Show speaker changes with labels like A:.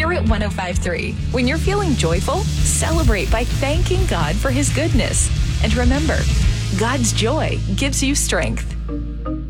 A: Spirit 105.3. When you're feeling joyful, celebrate by thanking God for His goodness. And remember, God's joy gives you strength.